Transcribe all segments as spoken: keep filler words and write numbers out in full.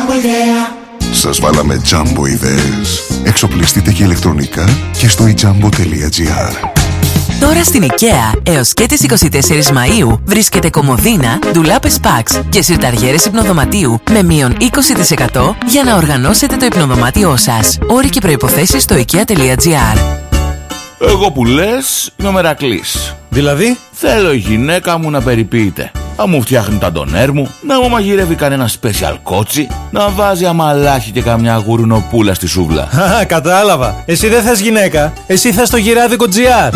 Σας βάλαμε Jumbo ιδέες. Εξοπλιστείτε και ηλεκτρονικά και στο e jumbo τελεία gr. Τώρα στην IKEA, έως και τις εικοστή τέταρτη Μαΐου, βρίσκεται κομμωδίνα, ντουλάπες Pax και συρταριέρες υπνοδωματίου με μείον είκοσι τοις εκατό για να οργανώσετε το υπνοδωμάτιό σας. Όροι και προϋποθέσεις στο ikea τελεία gr. Εγώ που λες είμαι ο Μερακλής. Δηλαδή? Θέλω η γυναίκα μου να περιποιείται, να μου φτιάχνει τα ντονέρ μου, να μου μαγειρεύει κανένα special κότσι, να βάζει αμαλάχι και καμιά γουρνοπούλα στη σούβλα. Α, κατάλαβα. Εσύ δεν θες γυναίκα, εσύ θες το γυράδικο τζι αρ.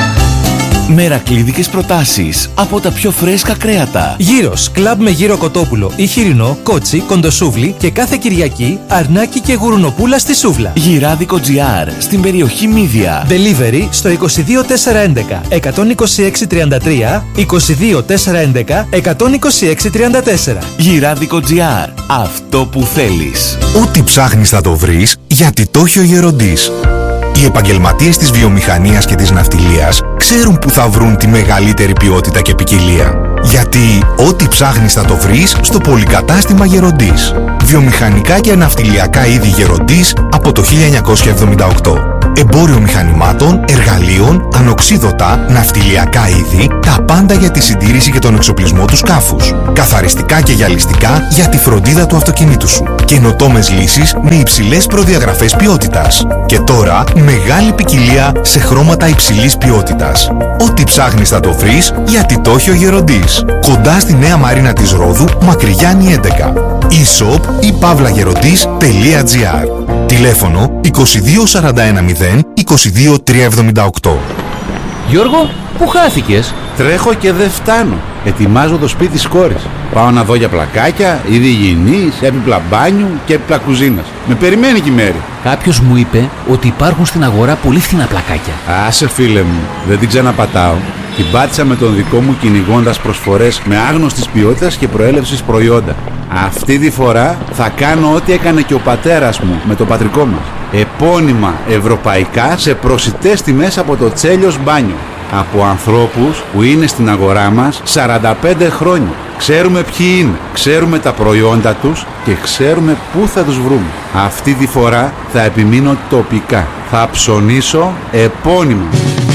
Μερακλίδικες προτάσεις από τα πιο φρέσκα κρέατα. Γύρος, κλαμπ με γύρο κοτόπουλο ή χοιρινό, κότσι, κοντοσούβλι και κάθε Κυριακή αρνάκι και γουρνοπούλα στη σούβλα. Γυράδικο τζι αρ στην περιοχή Μύδια. Delivery στο είκοσι δύο τετρακόσια έντεκα εκατόν είκοσι έξι τριάντα τρία, είκοσι δύο τετρακόσια έντεκα εκατόν είκοσι έξι τριάντα τέσσερα. Γυράδικο τζι αρ. Αυτό που θέλεις. Ό,τι ψάχνεις θα το βρεις, γιατί το έχει ο Γεροντής. Οι επαγγελματίες της βιομηχανίας και της ναυτιλίας ξέρουν που θα βρουν τη μεγαλύτερη ποιότητα και ποικιλία. Γιατί ό,τι ψάχνεις θα το βρεις στο πολυκατάστημα Γεροντής. Βιομηχανικά και ναυτιλιακά είδη Γεροντής από το χίλια εννιακόσια εβδομήντα οκτώ. Εμπόριο μηχανημάτων, εργαλείων, ανοξίδωτα, ναυτιλιακά είδη, τα πάντα για τη συντήρηση και τον εξοπλισμό του σκάφους. Καθαριστικά και γυαλιστικά για τη φροντίδα του αυτοκινήτου σου. Καινοτόμες λύσεις με υψηλές προδιαγραφές ποιότητας. Και τώρα μεγάλη ποικιλία σε χρώματα υψηλής ποιότητας. Ό,τι ψάχνεις θα το βρεις, γιατί το έχει ο Γεροντής. Κοντά στη Νέα Μαρίνα της Ρόδου, Μακρυγιάννη έντεκα. e-shop ή παύλαγεροντής τελεία gr. Τηλέφωνο είκοσι δύο σαράντα ένα μηδέν είκοσι δύο τριακόσια εβδομήντα οκτώ. Γιώργο, πού χάθηκες? Τρέχω και δεν φτάνω. Ετοιμάζω το σπίτι της κόρης. Πάω να δω για πλακάκια, είδη υγιεινής, έπιπλα μπάνιου και έπιπλα κουζίνας. Με περιμένει και η Μέρη. Κάποιος μου είπε ότι υπάρχουν στην αγορά πολύ φθηνά πλακάκια. Άσε φίλε μου, δεν την ξαναπατάω. Την πάτησα με τον δικό μου κυνηγώντας προσφορές με άγνωστης ποιότητας και προέλευσης προϊόντα. Αυτή τη φορά θα κάνω ό,τι έκανε και ο πατέρας μου με το πατρικό μας. Επώνυμα ευρωπαϊκά σε προσιτές τιμές από το Τσέλιος Μπάνιο. Από ανθρώπους που είναι στην αγορά μας σαράντα πέντε χρόνια. Ξέρουμε ποιοι είναι, ξέρουμε τα προϊόντα τους και ξέρουμε πού θα τους βρούμε. Αυτή τη φορά θα επιμείνω τοπικά. Θα ψωνίσω επώνυμα.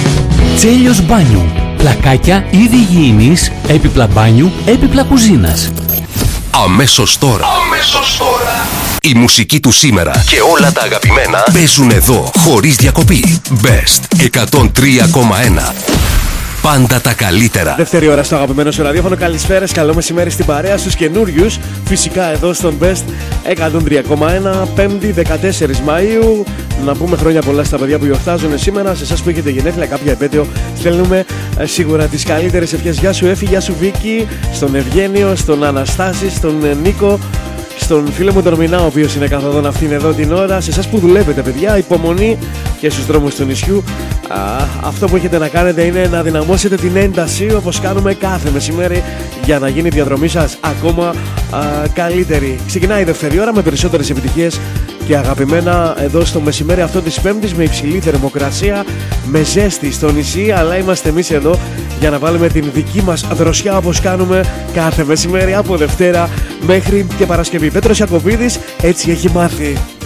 Τσέλιος Μπάνιου. Πλακάκια, είδη υγιεινής, έπιπλα μπάνιου, έπιπλα κουζίνας. Αμέσως τώρα. Αμέσως τώρα. Η μουσική του σήμερα και όλα τα αγαπημένα παίζουν εδώ, χωρίς διακοπή. Best εκατόν τρία κόμμα ένα. Πάντα τα καλύτερα. Δεύτερη ώρα στο αγαπημένο σου ραδιόφωνο. Καλησπέρας, καλό μεσημέρι στην παρέα στους καινούριους. Φυσικά εδώ στον Best εκατόν τρία κόμμα ένα, Πέμπτη δεκατέσσερις Μαΐου. Να πούμε χρόνια πολλά στα παιδιά που γιορτάζουν σήμερα. Σε εσάς που έχετε γενέθλια, κάποια επέτειο, στέλνουμε ε, σίγουρα τις καλύτερες ευχές. Γεια σου Έφη, γεια σου Βίκη, στον Ευγένιο, στον Αναστάση, στον ε, Νίκο, στον φίλο μου τον Μινά, ο οποίος είναι καθοδόν αυτήν εδώ την ώρα. Σε εσάς που δουλεύετε, παιδιά, υπομονή και στους δρόμους του νησιού. Α, αυτό που έχετε να κάνετε είναι να δυναμώσετε την ένταση όπως κάνουμε κάθε μεσημέρι για να γίνει η διαδρομή σας ακόμα α, καλύτερη. Ξεκινάει η δεύτερη ώρα με περισσότερες επιτυχίες και αγαπημένα εδώ στο μεσημέρι αυτό της Πέμπτης, με υψηλή θερμοκρασία, με ζέστη στο νησί, αλλά είμαστε εμείς εδώ για να βάλουμε την δική μας δροσιά όπως κάνουμε κάθε μεσημέρι από Δευτέρα μέχρι και Παρασκευή. Πέτρος Ιακωβίδης έτσι έχει μάθει.